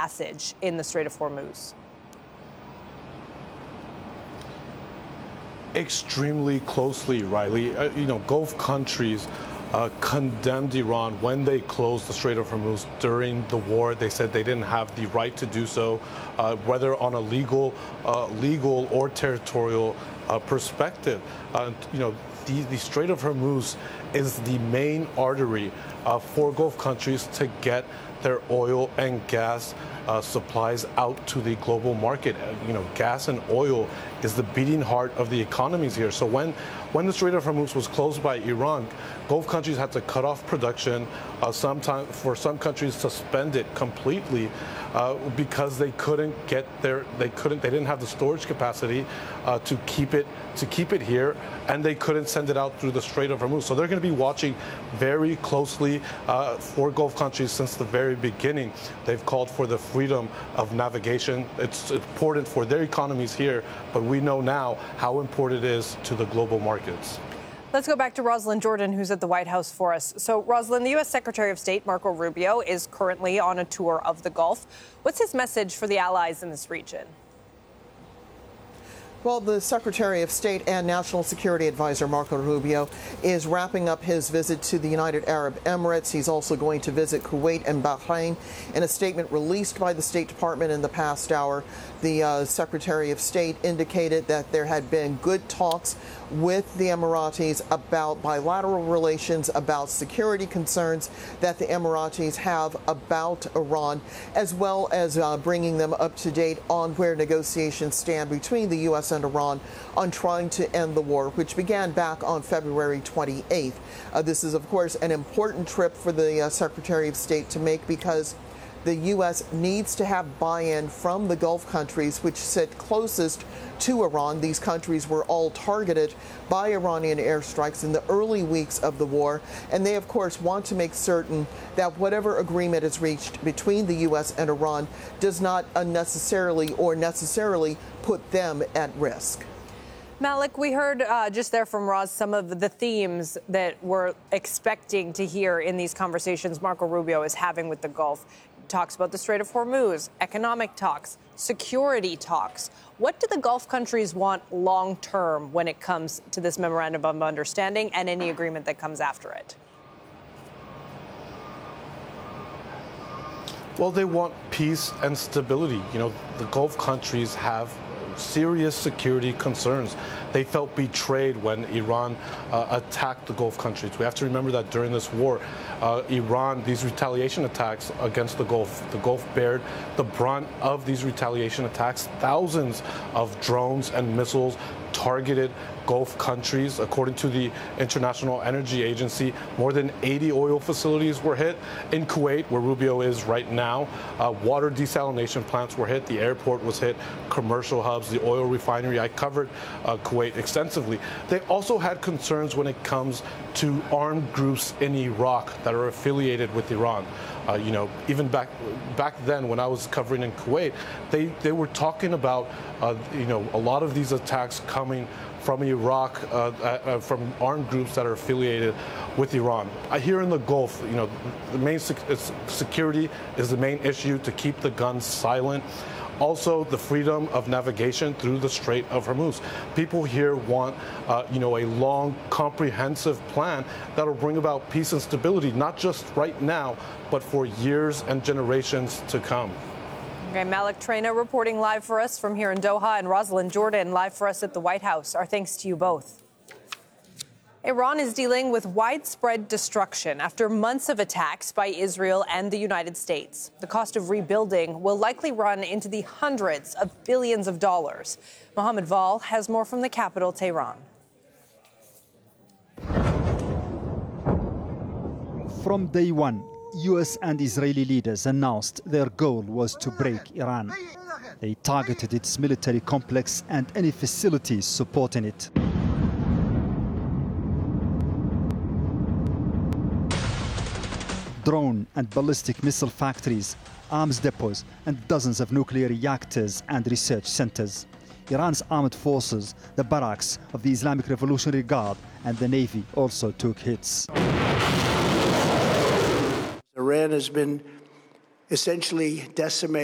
passage in the Strait of Hormuz? Extremely closely, Riley. Gulf countries condemned Iran when they closed the Strait of Hormuz during the war. They said they didn't have the right to do so, whether on a legal or territorial perspective. The Strait of Hormuz is the main artery for Gulf countries to get their oil and gas supplies out to the global market. Gas and oil is the beating heart of the economies here. So when the Strait of Hormuz was closed by Iran, Gulf countries had to cut off production, for some countries suspend it completely because they didn't have the storage capacity to keep it here, and they couldn't send it out through the Strait of Hormuz. So they're going to be watching very closely for Gulf countries since the very beginning. They've called for the freedom of navigation. It's important for their economies here, but we know now how important it is to the global markets. Let's go back to Rosalind Jordan, who's at the White House for us. So, Rosalind, the U.S. Secretary of State, Marco Rubio, is currently on a tour of the Gulf. What's his message for the allies in this region? Well, the Secretary of State and National Security Advisor Marco Rubio is wrapping up his visit to the United Arab Emirates. He's also going to visit Kuwait and Bahrain. In a statement released by the State Department in the past hour, the Secretary of State indicated that there had been good talks with the Emiratis about bilateral relations, about security concerns that the Emiratis have about Iran, as well as bringing them up to date on where negotiations stand between the U.S. and Iran on trying to end the war, which began back on February 28th. This is, of course, an important trip for the Secretary of State to make because the U.S. needs to have buy-in from the Gulf countries, which sit closest to Iran. These countries were all targeted by Iranian airstrikes in the early weeks of the war, and they, of course, want to make certain that whatever agreement is reached between the U.S. and Iran does not unnecessarily or necessarily put them at risk. Malik, we heard just there from Roz some of the themes that we're expecting to hear in these conversations Marco Rubio is having with the Gulf. Talks about the Strait of Hormuz, economic talks, security talks. What do the Gulf countries want long term when it comes to this memorandum of understanding and any agreement that comes after it? Well, they want peace and stability. The Gulf countries have serious security concerns. They felt betrayed when Iran attacked the Gulf countries. We have to remember that during this war, Iran, these retaliation attacks against the Gulf bared the brunt of these retaliation attacks. Thousands of drones and missiles targeted Gulf countries. According to the International Energy Agency, more than 80 oil facilities were hit. In Kuwait, where Rubio is right now, water desalination plants were hit. The airport was hit, commercial hubs, the oil refinery. I covered Kuwait extensively. They also had concerns when it comes to armed groups in Iraq that are affiliated with Iran. Even back then when I was covering in Kuwait, they were talking about, a lot of these attacks coming from Iraq, from armed groups that are affiliated with Iran. Here in the Gulf, the main security is the main issue, to keep the guns silent. Also, the freedom of navigation through the Strait of Hormuz. People here want, a long, comprehensive plan that will bring about peace and stability, not just right now, but for years and generations to come. Okay, Malik Traina reporting live for us from here in Doha, and Rosalind Jordan live for us at the White House. Our thanks to you both. Iran is dealing with widespread destruction after months of attacks by Israel and the United States. The cost of rebuilding will likely run into the hundreds of billions of dollars. Mohammed Val has more from the capital, Tehran. From day one, U.S. and Israeli leaders announced their goal was to break Iran. They targeted its military complex and any facilities supporting it. Drone and ballistic missile factories, arms depots, and dozens of nuclear reactors and research centers. Iran's armed forces, the barracks of the Islamic Revolutionary Guard, and the Navy also took hits. Iran has been essentially decimated.